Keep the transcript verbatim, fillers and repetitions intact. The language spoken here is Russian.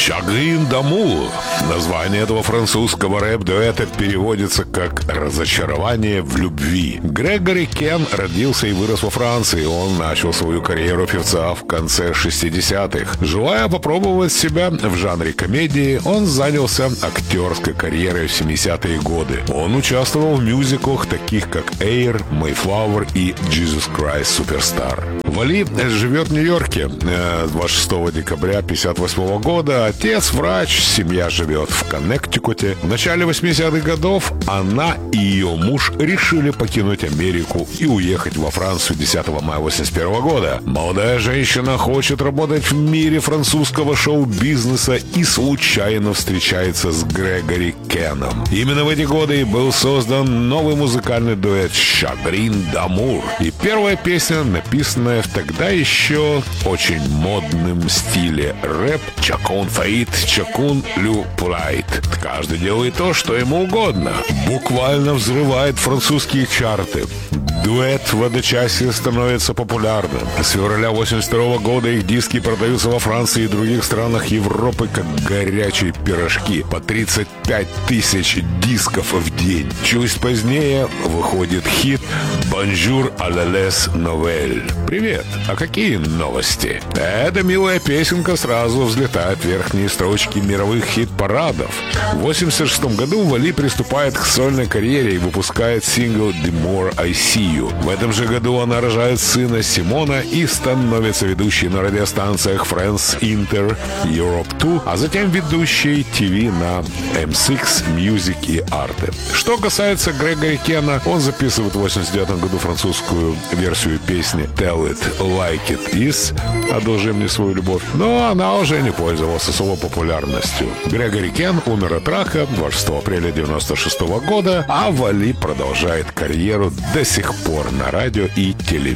Chagrin d'amour. Название этого французского рэп-дуэта переводится как «разочарование в любви». Грегори Кен родился и вырос во Франции. Он начал свою карьеру певца в конце шестидесятых. Желая попробовать себя в жанре комедии, он занялся актерской карьерой в семидесятые годы. Он участвовал в мюзиклах, таких как «Air», «Mayflower» и «Jesus Christ Superstar». Вали живет в Нью-Йорке. двадцать шестого декабря тысяча девятьсот пятьдесят восьмого года отец врач, семья живет в Коннектикуте. В начале восьмидесятых годов она и ее муж решили покинуть Америку и уехать во Францию десятого мая восемьдесят первого года. Молодая женщина хочет работать в мире французского шоу-бизнеса и случайно встречается с Грегори Кеном. Именно в эти годы и был создан новый музыкальный дуэт «Chagrin d'amour». И первая песня, написанная в тогда еще очень модном стиле рэп, «Chacun fait, chacun le pourrait». Каждый делает то, что ему угодно. Буквально взрывает французские чарты. Дуэт в одночасье становится популярным. С февраля восемьдесят второго года их диски продаются во Франции и других странах Европы как горячие пирожки. По тридцать пять тысяч дисков в день. Чуть позднее выходит хит «Bonjour à la les nouvelles». Привет, а какие новости? Эта милая песенка сразу взлетает в верхние строчки мировых хит-парадов. В восемьдесят шестом году Вали приступает к сольной карьере и выпускает сингл «The More I See You». В этом же году она рожает сына Симона и становится ведущей на радиостанциях France Inter, Europe два, а затем ведущей ТВ на эм шесть, Music и Arte. Что касается Грегори Кена, он записывает в восемьдесят девятом году французскую версию песни «Tell It Like It Is», «Одолжи мне свою любовь», но она уже не пользовалась особой популярностью. Грегори Кен умер от рака двадцать шестого апреля девяносто шестого года, а Вали продолжает карьеру до сих пор на радио и телевидении.